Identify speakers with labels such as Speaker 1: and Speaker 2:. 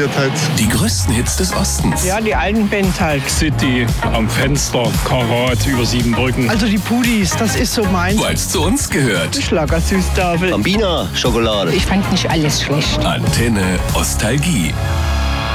Speaker 1: interessiert halt.
Speaker 2: Die größten Hits des Ostens.
Speaker 3: Ja, die alten Bands halt.
Speaker 4: City, am Fenster, Karat, über 7 Brücken.
Speaker 3: Also die Pudis, das ist so meins.
Speaker 2: Weil es zu uns gehört.
Speaker 3: Schlagersüßtafel.
Speaker 5: Bambina Schokolade.
Speaker 6: Ich fand nicht alles schlecht.
Speaker 2: Antenne Ostalgie.